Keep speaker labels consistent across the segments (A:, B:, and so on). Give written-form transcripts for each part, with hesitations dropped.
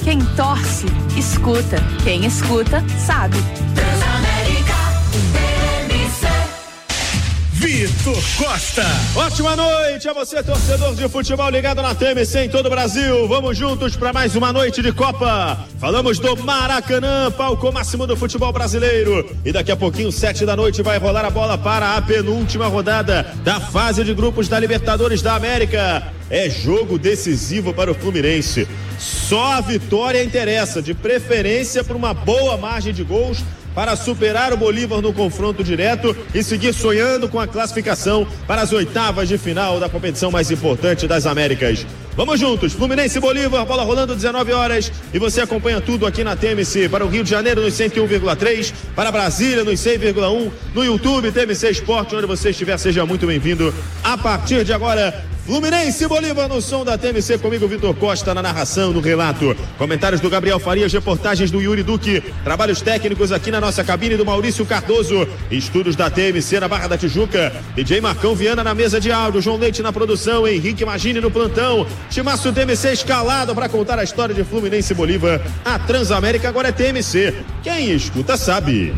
A: Quem torce, escuta. Quem escuta, sabe. Transamérica,
B: Vitor Costa. Ótima noite a você, torcedor de futebol ligado na TMC em todo o Brasil. Vamos juntos para mais uma noite de Copa. Falamos do Maracanã, palco máximo do futebol brasileiro. E daqui a pouquinho, 7 da noite, vai rolar a bola para a penúltima rodada da fase de grupos da Libertadores da América. É jogo decisivo para o Fluminense. Só a vitória interessa, de preferência por uma boa margem de gols, para superar o Bolívar no confronto direto e seguir sonhando com a classificação para as oitavas de final da competição mais importante das Américas. Vamos juntos, Fluminense e Bolívar, bola rolando 19 horas, e você acompanha tudo aqui na TMC, para o Rio de Janeiro nos 101,3, para Brasília nos 100,1, no YouTube TMC Esporte, onde você estiver, seja muito bem-vindo. A partir de agora, Fluminense e Bolívar no som da TMC, comigo Vitor Costa na narração, no relato, comentários do Gabriel Farias, reportagens do Yuri Duque, trabalhos técnicos aqui na nossa cabine do Maurício Cardoso, estúdios da TMC na Barra da Tijuca, DJ Marcão Viana na mesa de áudio, João Leite na produção, Henrique Magini no plantão, timaço TMC escalado para contar a história de Fluminense e Bolívar. A Transamérica agora é TMC, quem escuta sabe.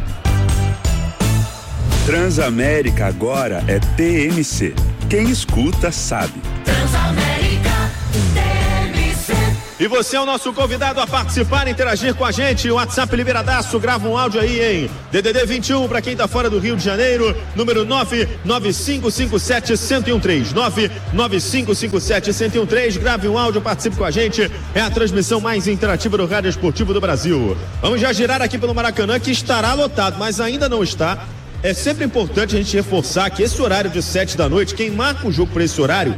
C: Transamérica agora é TMC. Quem escuta sabe.
D: Transamérica TMC.
B: E você é o nosso convidado a participar, interagir com a gente. O WhatsApp liberadaço, grava um áudio aí, hein? DDD 21 para quem tá fora do Rio de Janeiro, número 99557-1013. 99557-1013. Grave um áudio, participe com a gente. É a transmissão mais interativa do Rádio Esportivo do Brasil. Vamos já girar aqui pelo Maracanã, que estará lotado, mas ainda não está. É sempre importante a gente reforçar que esse horário de 7 da noite, quem marca o jogo por esse horário,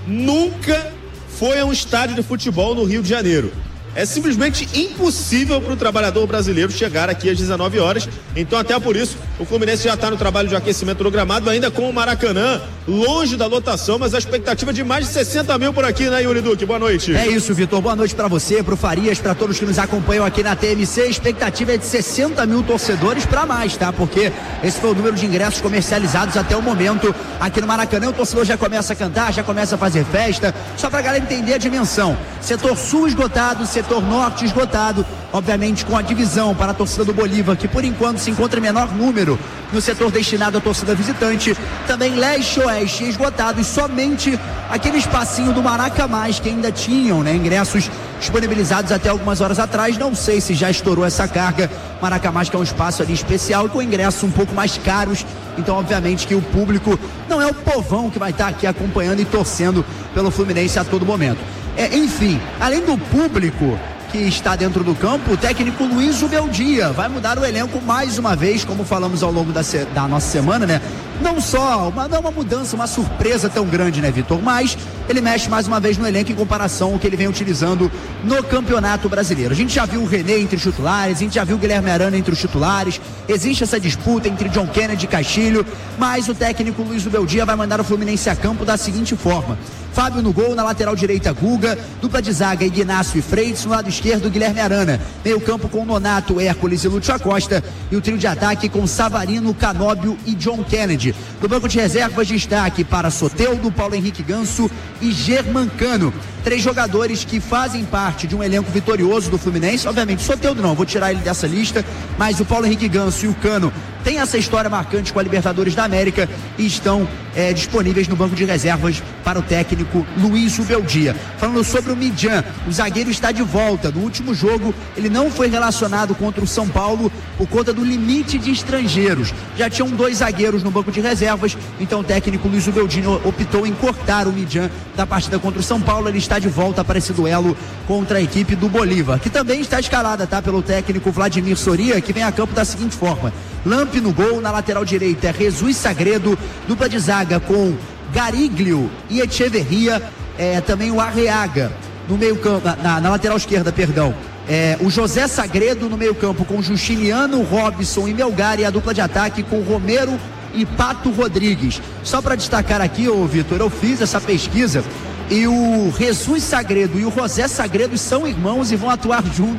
B: nunca foi a um estádio de futebol no Rio de Janeiro. É simplesmente impossível para o trabalhador brasileiro chegar aqui às 19 horas. Então, até por isso, o Fluminense já está no trabalho de aquecimento do gramado, ainda com o Maracanã longe da lotação, mas a expectativa de mais de 60 mil por aqui, né, Yuri Duque? Boa noite.
E: É isso, Vitor. Boa noite para você, pro Farias, para todos que nos acompanham aqui na TMC. A expectativa é de 60 mil torcedores para mais, tá? Porque esse foi o número de ingressos comercializados até o momento aqui no Maracanã. O torcedor já começa a cantar, já começa a fazer festa, só pra galera entender a dimensão. Setor sul esgotado, setor norte esgotado, obviamente com a divisão para a torcida do Bolívar, que por enquanto se encontra em menor número no setor destinado à torcida visitante. Também leste e oeste esgotado, e somente aquele espacinho do Maraca Mais que ainda tinham, né, ingressos disponibilizados até algumas horas atrás. Não sei se já estourou essa carga. Maraca Mais, que é um espaço ali especial e com ingressos um pouco mais caros, então obviamente que o público não é o povão que vai estar aqui acompanhando e torcendo pelo Fluminense a todo momento. Enfim, além do público que está dentro do campo, o técnico Luiz Ubeldia vai mudar o elenco mais uma vez, como falamos ao longo da nossa semana, né? Não só uma mudança, uma surpresa tão grande, né, Vitor? Mas ele mexe mais uma vez no elenco em comparação ao que ele vem utilizando no Campeonato Brasileiro. A gente já viu o René entre os titulares, a gente já viu o Guilherme Arana entre os titulares, existe essa disputa entre John Kennedy e Castilho, mas o técnico Luiz Ubeldia vai mandar o Fluminense a campo da seguinte forma: Fábio no gol, na lateral direita Guga, dupla de zaga Ignacio e Freitas, no lado esquerdo Guilherme Arana, meio campo com Nonato, Hércules e Lúcio Acosta, e o trio de ataque com Savarino, Canóbio e John Kennedy. Do banco de reservas, destaque para Soteldo, Paulo Henrique Ganso e Germancano. 3 jogadores que fazem parte de um elenco vitorioso do Fluminense. Obviamente Soteldo não, vou tirar ele dessa lista, mas o Paulo Henrique Ganso e o Cano têm essa história marcante com a Libertadores da América e estão disponíveis no banco de reservas para o técnico Luiz Ubeldia. Falando sobre o Midjan, o zagueiro está de volta. No último jogo ele não foi relacionado contra o São Paulo por conta do limite de estrangeiros. Já tinham 2 zagueiros no banco de reservas, então o técnico Luiz Ubeldia optou em cortar o Midjan da partida contra o São Paulo. Ele está de volta para esse duelo contra a equipe do Bolívar, que também está escalada, tá, pelo técnico Vladimir Soria, que vem a campo da seguinte forma: Lampe no gol, na lateral direita Jesus Sagredo, dupla de zaga com Gariglio e Echeverria, também o Arreaga no meio campo, na lateral esquerda, perdão, o José Sagredo no meio campo com Justiniano, Robson e Melgar, e a dupla de ataque com Romero e Pato Rodrigues. Só para destacar aqui, Vitor, eu fiz essa pesquisa e o Jesus Sagredo e o José Sagredo são irmãos e vão atuar juntos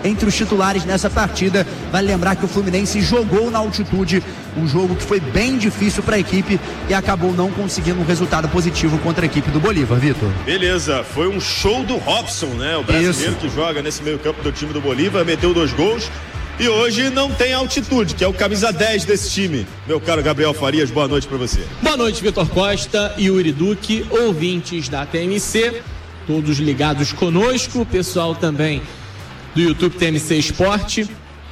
E: entre os titulares nessa partida. Vale lembrar que o Fluminense jogou na altitude, um jogo que foi bem difícil para a equipe e acabou não conseguindo um resultado positivo contra a equipe do Bolívar, Vitor.
B: Beleza, foi um show do Robson, né? O brasileiro que joga nesse meio campo do time do Bolívar, meteu 2 gols. E hoje não tem altitude, que é o camisa 10 desse time. Meu caro Gabriel Farias, boa noite para você.
F: Boa noite, Vitor Costa, Yuri Duque, ouvintes da TMC, todos ligados conosco, pessoal também do YouTube TMC Esporte.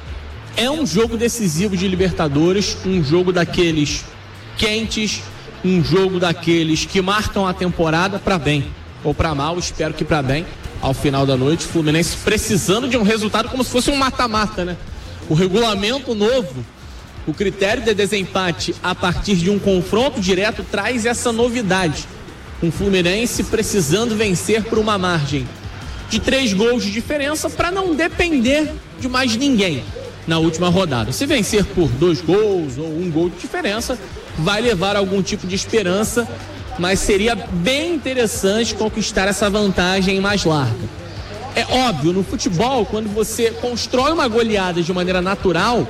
F: É um jogo decisivo de Libertadores, um jogo daqueles quentes, um jogo daqueles que marcam a temporada para bem ou para mal, espero que para bem. Ao final da noite, o Fluminense precisando de um resultado como se fosse um mata-mata, né? O regulamento novo, o critério de desempate a partir de um confronto direto traz essa novidade. Um Fluminense precisando vencer por uma margem de 3 gols de diferença para não depender de mais ninguém na última rodada. Se vencer por 2 gols ou 1 gol de diferença, vai levar algum tipo de esperança, mas seria bem interessante conquistar essa vantagem mais larga. É óbvio, no futebol, quando você constrói uma goleada de maneira natural,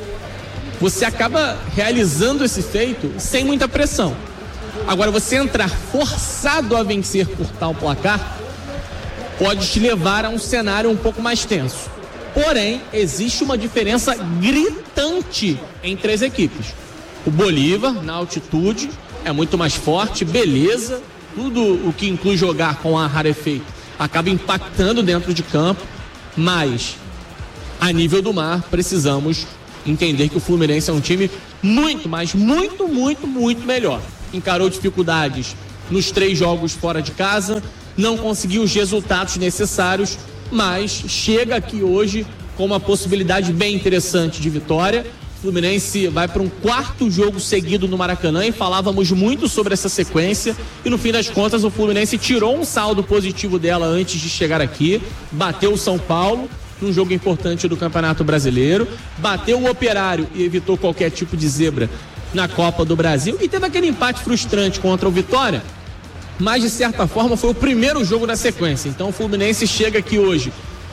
F: você acaba realizando esse feito sem muita pressão. Agora, você entrar forçado a vencer por tal placar pode te levar a um cenário um pouco mais tenso. Porém, existe uma diferença gritante entre as equipes. O Bolívar, na altitude, é muito mais forte, beleza, tudo o que inclui jogar com a rarefeito acaba impactando dentro de campo, mas a nível do mar precisamos entender que o Fluminense é um time muito, mas muito melhor. Encarou dificuldades nos 3 jogos fora de casa, não conseguiu os resultados necessários, mas chega aqui hoje com uma possibilidade bem interessante de vitória. O Fluminense vai para um 4º jogo seguido no Maracanã e falávamos muito sobre essa sequência e no fim das contas o Fluminense tirou um saldo positivo dela antes de chegar aqui, bateu o São Paulo num jogo importante do Campeonato Brasileiro, bateu o Operário e evitou qualquer tipo de zebra na Copa do Brasil e teve aquele empate frustrante contra o Vitória, mas de certa forma foi o primeiro jogo da sequência. Então o Fluminense chega aqui hoje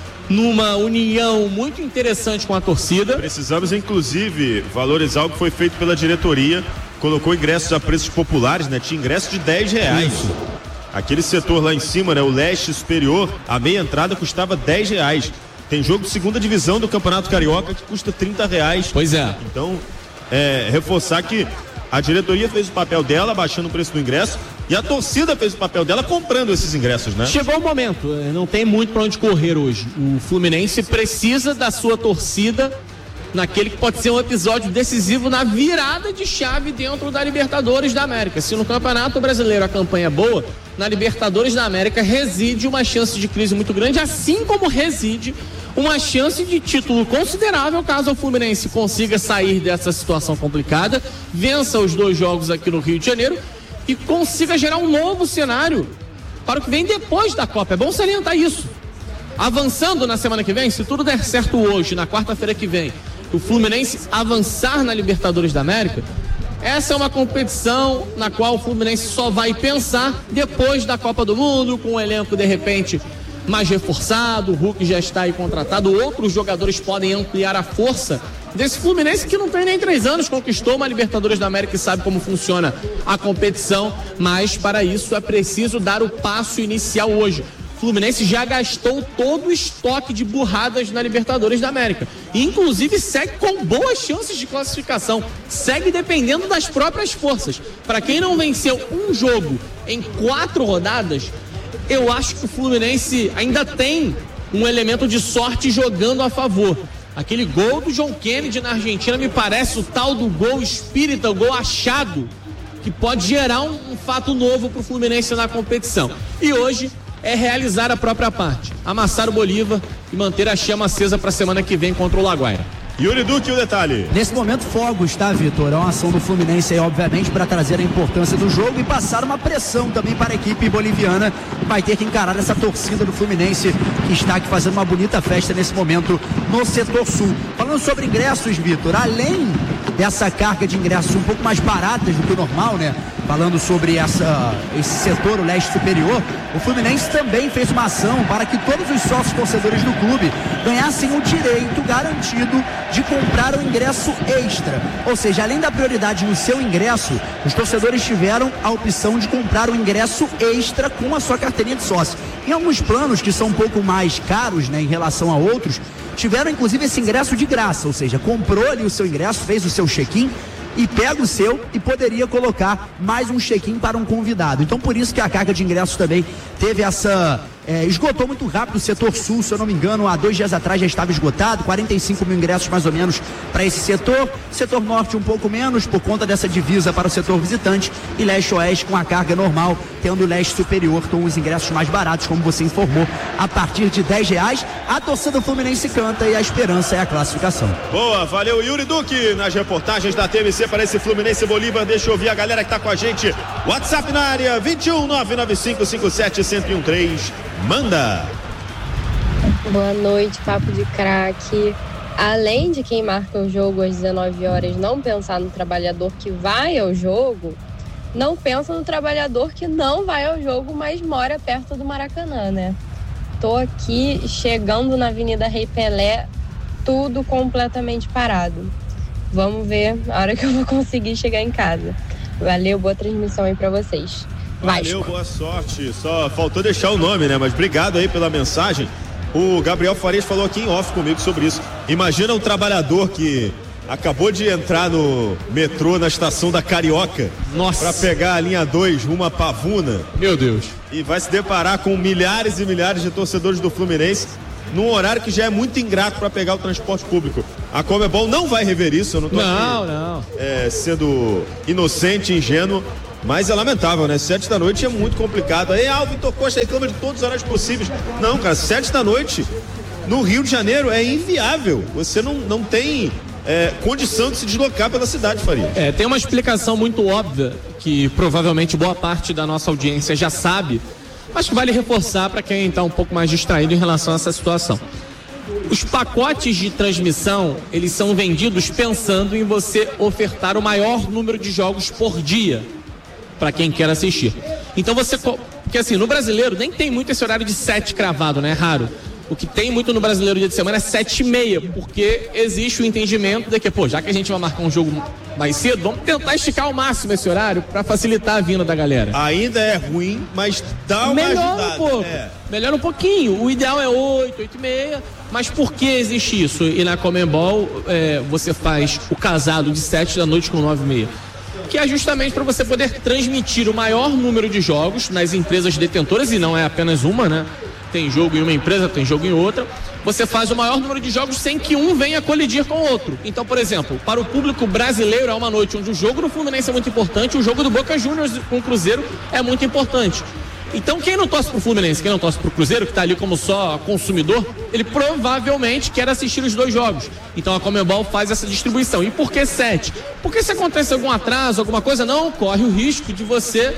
F: numa união muito interessante com a torcida.
B: Precisamos, inclusive, valorizar o que foi feito pela diretoria. Colocou ingressos a preços populares, né? Tinha ingresso de R$10. Aquele setor lá em cima, né? O leste superior, a meia entrada custava R$10. Tem jogo de 2ª divisão do Campeonato Carioca que custa R$30.
F: Pois é.
B: Então, reforçar que a diretoria fez o papel dela, baixando o preço do ingresso, e a torcida fez o papel dela comprando esses ingressos, né?
F: Chegou o momento, não tem muito para onde correr hoje. O Fluminense precisa da sua torcida naquele que pode ser um episódio decisivo na virada de chave dentro da Libertadores da América. Se no Campeonato Brasileiro a campanha é boa, na Libertadores da América reside uma chance de crise muito grande, assim como reside uma chance de título considerável caso o Fluminense consiga sair dessa situação complicada, vença os 2 jogos aqui no Rio de Janeiro e consiga gerar um novo cenário para o que vem depois da Copa. É bom salientar isso. Avançando na semana que vem, se tudo der certo hoje, na quarta-feira que vem, o Fluminense avançar na Libertadores da América, essa é uma competição na qual o Fluminense só vai pensar depois da Copa do Mundo, com o elenco de repente mais reforçado, o Hulk já está aí contratado, outros jogadores podem ampliar a força desse Fluminense que não tem nem 3 anos, conquistou uma Libertadores da América e sabe como funciona a competição, mas para isso é preciso dar o passo inicial hoje. O Fluminense já gastou todo o estoque de burradas na Libertadores da América, e inclusive segue com boas chances de classificação, segue dependendo das próprias forças. Para quem não venceu um jogo em 4 rodadas, eu acho que o Fluminense ainda tem um elemento de sorte jogando a favor. Aquele gol do John Kennedy na Argentina me parece o tal do gol espírita, o gol achado, que pode gerar um fato novo para o Fluminense na competição. E hoje é realizar a própria parte, amassar o Bolívar e manter a chama acesa para a semana que vem contra o Laguaira.
B: Yuri Duque, o detalhe.
E: Nesse momento, fogos, tá, Vitor? É uma ação do Fluminense aí, obviamente, para trazer a importância do jogo e passar uma pressão também para a equipe boliviana, que vai ter que encarar essa torcida do Fluminense, que está aqui fazendo uma bonita festa nesse momento no setor sul. Falando sobre ingressos, Vitor, além dessa carga de ingressos um pouco mais baratas do que o normal, né? falando sobre esse setor, o leste superior, o Fluminense também fez uma ação para que todos os sócios torcedores do clube ganhassem o direito garantido de comprar o ingresso extra. Ou seja, além da prioridade no seu ingresso, os torcedores tiveram a opção de comprar o ingresso extra com a sua carteirinha de sócio. Em alguns planos que são um pouco mais caros, né, em relação a outros, tiveram inclusive esse ingresso de graça, ou seja, comprou ali o seu ingresso, fez o seu check-in e pega o seu e poderia colocar mais um check-in para um convidado. Então por isso que a carga de ingressos também teve esgotou muito rápido o setor sul, se eu não me engano, há 2 dias atrás já estava esgotado, 45 mil ingressos mais ou menos para esse setor norte um pouco menos por conta dessa divisa para o setor visitante, e leste-oeste com a carga normal, tendo o leste superior com os ingressos mais baratos, como você informou, a partir de R$10. A torcida do Fluminense canta e a esperança é a classificação.
B: Boa, valeu Yuri Duque nas reportagens da TMC para esse Fluminense Bolívar. Deixa eu ouvir a galera que tá com a gente. WhatsApp na área 21-995-57113. Manda!
G: Boa noite, papo de craque. Além de quem marca o jogo às 19 horas não pensar no trabalhador que vai ao jogo, não pensa no trabalhador que não vai ao jogo, mas mora perto do Maracanã, né? Tô aqui chegando na Avenida Rei Pelé, tudo completamente parado. Vamos ver a hora que eu vou conseguir chegar em casa. Valeu, boa transmissão aí pra vocês.
B: Valeu, boa sorte. Só faltou deixar o nome, né? Mas obrigado aí pela mensagem. O Gabriel Farias falou aqui em off comigo sobre isso. Imagina um trabalhador que acabou de entrar no metrô na estação da Carioca.
F: Nossa.
B: Pra pegar a linha 2 rumo a Pavuna.
F: Meu Deus.
B: E vai se deparar com milhares e milhares de torcedores do Fluminense num horário que já é muito ingrato para pegar o transporte público. A Conmebol não vai rever isso, eu não tô sendo inocente, ingênuo, mas é lamentável, né? 7 da noite é muito complicado. Aí, Vitor Costa reclama de todos os horários possíveis. Não, cara, 7 da noite no Rio de Janeiro é inviável. Você não tem condição de se deslocar pela cidade, Faria.
F: Tem uma explicação muito óbvia que provavelmente boa parte da nossa audiência já sabe, mas que vale reforçar para quem está um pouco mais distraído em relação a essa situação. Os pacotes de transmissão, eles são vendidos pensando em você ofertar o maior número de jogos por dia para quem quer assistir. Então porque assim, no brasileiro nem tem muito esse horário de 7 cravado, né? É raro. O que tem muito no brasileiro dia de semana é 7h30, porque existe o entendimento de que, já que a gente vai marcar um jogo mais cedo, vamos tentar esticar ao máximo esse horário para facilitar a vinda da galera.
B: Ainda é ruim, mas dá uma ajudada.
F: Um pouco. Melhora um pouquinho. O ideal é 8h30, mas por que existe isso? E na Conmebol você faz o casado de 7 da noite com 9h30. Que é justamente para você poder transmitir o maior número de jogos nas empresas detentoras, e não é apenas uma, né? Tem jogo em uma empresa, tem jogo em outra. Você faz o maior número de jogos sem que um venha colidir com o outro. Então, por exemplo, para o público brasileiro é uma noite onde o jogo do Fluminense é muito importante, o jogo do Boca Juniors com o Cruzeiro é muito importante. Então, quem não torce pro Fluminense, quem não torce pro Cruzeiro, que tá ali como só consumidor, ele provavelmente quer assistir os 2 jogos. Então a Conmebol faz essa distribuição. E por que 7? Porque se acontece algum atraso, alguma coisa, não corre o risco de você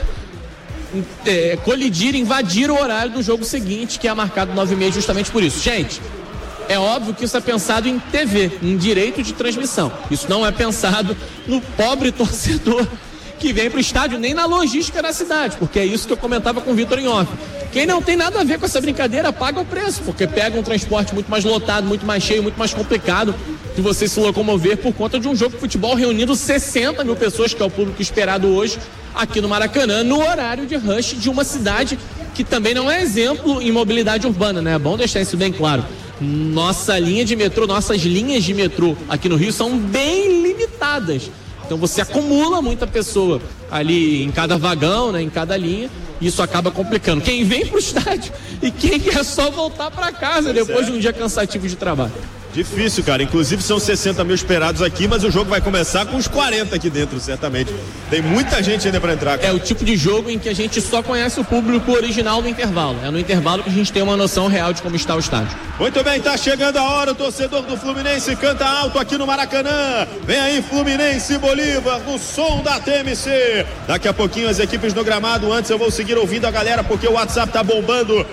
F: colidir, invadir o horário do jogo seguinte, que é marcado 9h30, justamente por isso. Gente, é óbvio que isso é pensado em TV, em direito de transmissão. Isso não é pensado no pobre torcedor que vem pro estádio, nem na logística da cidade, porque é isso que eu comentava com o Vitor em off. Quem não tem nada a ver com essa brincadeira paga o preço, porque pega um transporte muito mais lotado, muito mais cheio, muito mais complicado de você se locomover por conta de um jogo de futebol reunindo 60 mil pessoas, que é o público esperado hoje aqui no Maracanã, no horário de rush de uma cidade que também não é exemplo em mobilidade urbana, né? É bom deixar isso bem claro. Nossas linhas de metrô aqui no Rio são bem limitadas. Então você acumula muita pessoa ali em cada vagão, né, em cada linha, e isso acaba complicando quem vem pro estádio e quem quer só voltar para casa depois de um dia cansativo de trabalho.
B: Difícil, cara. Inclusive são 60 mil esperados aqui, mas o jogo vai começar com uns 40 aqui dentro, certamente. Tem muita gente ainda para entrar, cara.
F: É o tipo de jogo em que a gente só conhece o público original no intervalo. É no intervalo que a gente tem uma noção real de como está o estádio.
B: Muito bem, tá chegando a hora. O torcedor do Fluminense canta alto aqui no Maracanã. Vem aí Fluminense e Bolívar no som da TMC. Daqui a pouquinho as equipes no gramado. Antes eu vou seguir ouvindo a galera porque o WhatsApp tá bombando.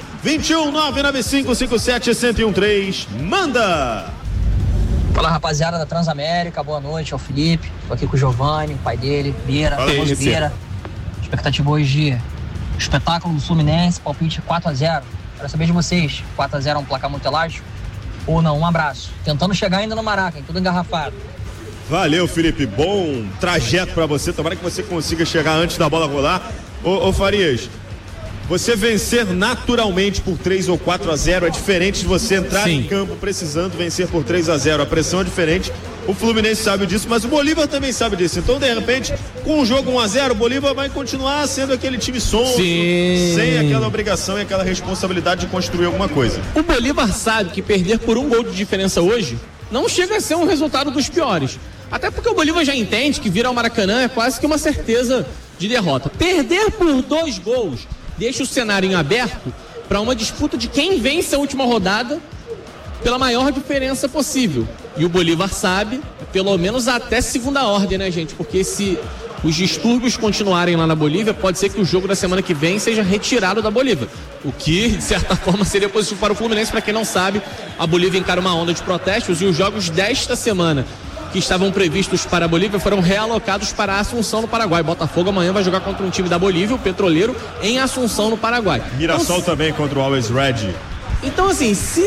B: 21-995-57113. Manda!
H: Fala, rapaziada da Transamérica, boa noite, é o Felipe. Tô aqui com o Giovanni, o pai dele, Bieira, famoso Bieira. expectativa hoje de espetáculo do Fluminense, palpite 4-0. Quero saber de vocês, 4-0 é um placar muito elástico ou não? Um abraço. Tentando chegar ainda no Maraca, tudo engarrafado.
B: Valeu, Felipe, bom trajeto pra você, tomara que você consiga chegar antes da bola rolar. Ô Farias, você vencer naturalmente por 3 ou 4-0 é diferente de você entrar em campo precisando vencer por 3-0. A pressão é diferente. O Fluminense sabe disso, mas o Bolívar também sabe disso. Então, de repente, com um jogo 1-0, o Bolívar vai continuar sendo aquele time sonso, sem aquela obrigação e aquela responsabilidade de construir alguma coisa.
F: O Bolívar sabe que perder por 1 gol de diferença hoje não chega a ser um resultado dos piores. Até porque o Bolívar já entende que vir ao Maracanã é quase que uma certeza de derrota. Perder por 2 gols deixa o cenário em aberto para uma disputa de quem vence a última rodada pela maior diferença possível. E o Bolívar sabe, pelo menos até segunda ordem, né, gente? Porque se os distúrbios continuarem lá na Bolívia, pode ser que o jogo da semana que vem seja retirado da Bolívia. O que, de certa forma, seria positivo para o Fluminense. Para quem não sabe, a Bolívia encara uma onda de protestos e os jogos desta semana que estavam previstos para a Bolívia foram realocados para Assunção, no Paraguai. Botafogo amanhã vai jogar contra um time da Bolívia, o Petroleiro, em Assunção, no Paraguai.
B: Mirassol então, também contra o Always Red.
F: Então, assim, se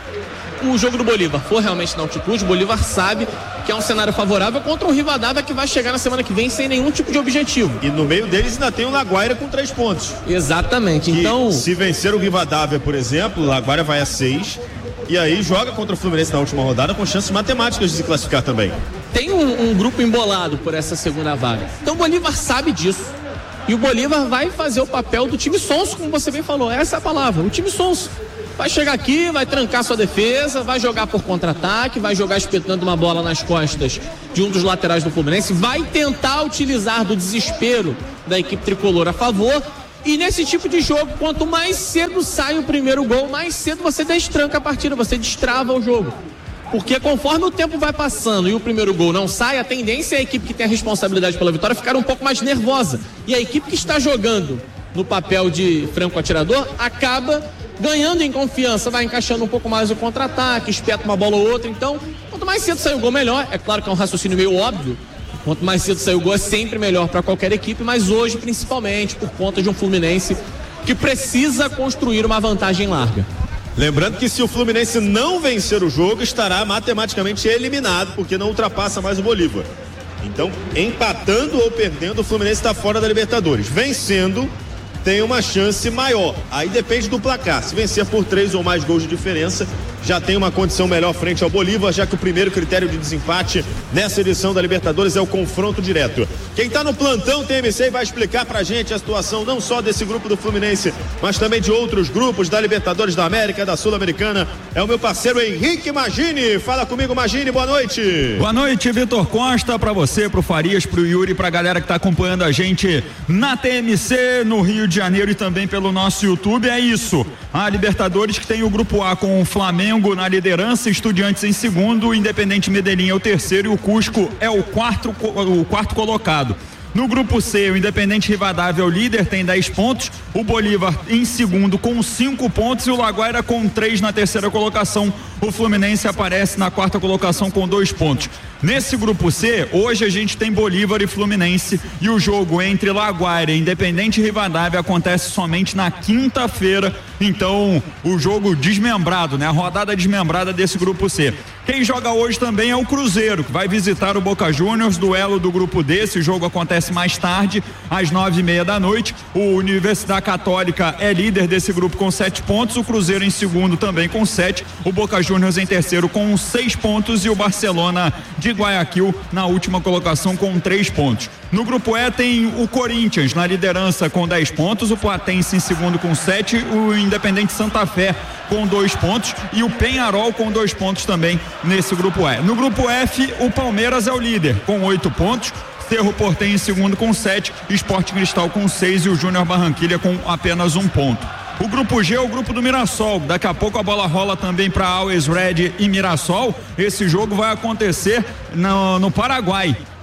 F: o jogo do Bolívar for realmente na altitude, o Bolívar sabe que é um cenário favorável contra o Rivadavia, que vai chegar na semana que vem sem nenhum tipo de objetivo.
B: E no meio deles ainda tem o Laguaira com 3 pontos.
F: Exatamente.
B: Que,
F: então,
B: se vencer o Rivadavia, por exemplo, o Laguaira vai a 6. E aí joga contra o Fluminense na última rodada com chances matemáticas de se classificar também.
F: Tem um grupo embolado por essa segunda vaga. Então o Bolívar sabe disso. E o Bolívar vai fazer o papel do time sonso, como você bem falou. Essa é a palavra, o time sonso. Vai chegar aqui, vai trancar sua defesa, vai jogar por contra-ataque, vai jogar espetando uma bola nas costas de um dos laterais do Fluminense, vai tentar utilizar do desespero da equipe tricolor a favor. E nesse tipo de jogo, quanto mais cedo sai o primeiro gol, mais cedo você destranca a partida, você destrava o jogo. Porque conforme o tempo vai passando e o primeiro gol não sai, a tendência é a equipe que tem a responsabilidade pela vitória ficar um pouco mais nervosa. E a equipe que está jogando no papel de franco atirador acaba ganhando em confiança, vai encaixando um pouco mais o contra-ataque, espeta uma bola ou outra. Então, quanto mais cedo sai o gol, melhor. É claro que é um raciocínio meio óbvio. Quanto mais cedo sair o gol é sempre melhor para qualquer equipe, mas hoje, principalmente, por conta de um Fluminense que precisa construir uma vantagem larga.
B: Lembrando que se o Fluminense não vencer o jogo, estará matematicamente eliminado, porque não ultrapassa mais o Bolívar. Então, empatando ou perdendo, o Fluminense está fora da Libertadores. Vencendo, tem uma chance maior. Aí depende do placar. Se vencer por 3 ou mais gols de diferença, já tem uma condição melhor frente ao Bolívar, já que o primeiro critério de desempate nessa edição da Libertadores é o confronto direto. Quem tá no plantão TMC vai explicar pra gente a situação não só desse grupo do Fluminense, mas também de outros grupos da Libertadores da América, da Sul-Americana. É o meu parceiro Henrique Magini. Fala comigo, Magini, boa noite.
I: Boa noite, Vitor Costa, pra você, pro Farias, pro Yuri, pra galera que tá acompanhando a gente na TMC, no Rio de Janeiro e também pelo nosso YouTube. É isso, a Libertadores que tem o grupo A com o Flamengo na liderança, Estudiantes em segundo, Independente Medellín é o terceiro e o Cusco é o quarto colocado. No grupo C, o Independente Rivadavia é o líder, tem 10 pontos, o Bolívar em segundo com 5 pontos e o Laguaira com 3 na terceira colocação. O Fluminense aparece na quarta colocação com 2 pontos. Nesse grupo C, hoje a gente tem Bolívar e Fluminense e o jogo entre Laguaira e Independente Rivadavia acontece somente na quinta-feira. Então, o jogo desmembrado, né? A rodada desmembrada desse grupo C. Quem joga hoje também é o Cruzeiro, que vai visitar o Boca Juniors, duelo do grupo D. Esse jogo acontece mais tarde, às 9:30 da noite. O Universidade Católica é líder desse grupo com 7 pontos, o Cruzeiro em segundo também com 7, o Boca Juniors em terceiro com 6 pontos e o Barcelona de Guayaquil na última colocação com 3 pontos. No grupo E tem o Corinthians na liderança com 10 pontos, o Platense em segundo com 7, o Independente Santa Fé com 2 pontos e o Peñarol com 2 pontos também nesse grupo E. No grupo F, o Palmeiras é o líder com 8 pontos, Cerro Porteño em segundo com 7, Sport Cristal com 6 e o Júnior Barranquilla com apenas 1 ponto. O grupo G é o grupo do Mirassol. Daqui a pouco a bola rola também para Always Red e Mirassol. Esse jogo vai acontecer no Paraguai.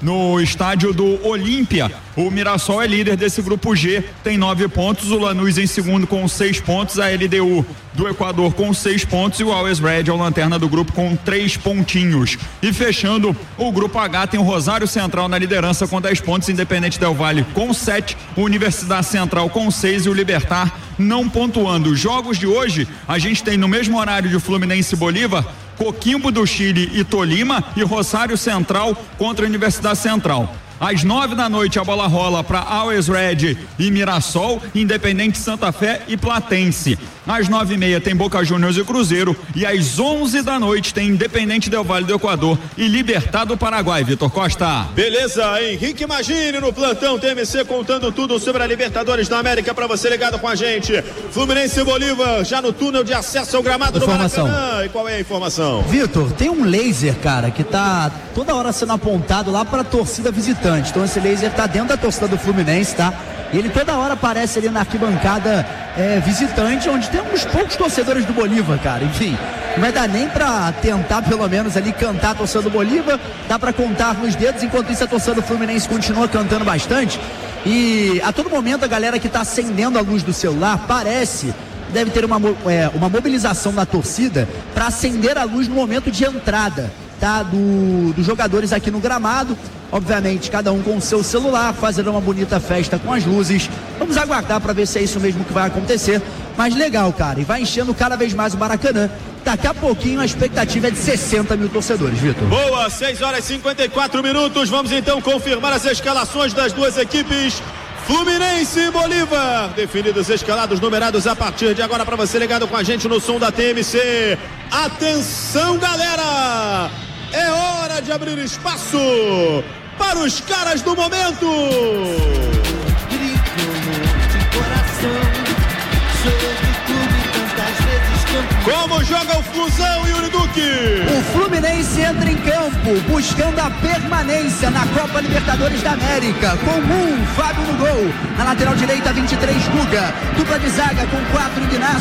I: no estádio do Olímpia. O Mirassol é líder desse grupo G, tem 9 pontos, o Lanús em segundo com 6 pontos, a LDU do Equador com 6 pontos e o Always Red é o lanterna do grupo com 3 pontinhos. E fechando o grupo H tem o Rosário Central na liderança com 10 pontos, Independente Del Valle com 7, Universidade Central com 6 e o Libertar não pontuando. Os jogos de hoje a gente tem no mesmo horário de Fluminense e Bolívar, Coquimbo do Chile e Tolima e Rosário Central contra a Universidade Central. Às 9 da noite a bola rola para Always Red e Mirassol, Independente Santa Fé e Platense. Às 9h30 tem Boca Juniors e Cruzeiro e às 11 da noite tem Independente Del Valle do Equador e Libertad do Paraguai. Vitor Costa.
B: Beleza, Henrique Magini no plantão TMC contando tudo sobre a Libertadores da América para você ligado com a gente. Fluminense e Bolívar já no túnel de acesso ao gramado do Maracanã. E qual é a informação?
E: Vitor, tem um laser, cara, que tá toda hora sendo apontado lá para a torcida visitante. Então esse laser tá dentro da torcida do Fluminense, tá? E ele toda hora aparece ali na arquibancada visitante, onde tem uns poucos torcedores do Bolívar, cara. Enfim, não vai dar nem pra tentar pelo menos ali cantar a torcida do Bolívar, dá pra contar nos dedos, enquanto isso a torcida do Fluminense continua cantando bastante. E a todo momento a galera que tá acendendo a luz do celular deve ter uma mobilização da torcida para acender a luz no momento de entrada, tá? Dos jogadores aqui no gramado. Obviamente, cada um com o seu celular, fazendo uma bonita festa com as luzes. Vamos aguardar para ver se é isso mesmo que vai acontecer. Mas legal, cara, e vai enchendo cada vez mais o Maracanã. Daqui a pouquinho a expectativa é de 60 mil torcedores, Vitor.
B: Boa, 6h54. Vamos então confirmar as escalações das duas equipes. Fluminense e Bolívar, definidos, escalados, numerados a partir de agora para você ligado com a gente no som da TMC. Atenção, galera! É hora de abrir espaço para os caras do momento.
D: Grito de coração, sobre tudo e tantas vezes campeão.
B: Como joga o Flusão, Yuri Duque?
E: O Fluminense entra em campo buscando a permanência na Copa Libertadores da América, com Fábio no gol, na lateral direita 23 Guga, dupla de zaga com 4 Ignacio.